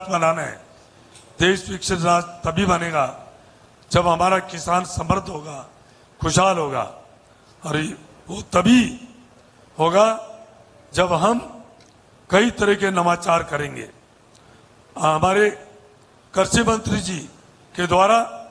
बनाना है। देश विकसित राष्ट्र तभी बनेगा जब हमारा किसान समृद्ध होगा, खुशहाल होगा, और वो तभी होगा जब हम कई तरह के नवाचार करेंगे। हमारे कृषि मंत्री जी के द्वारा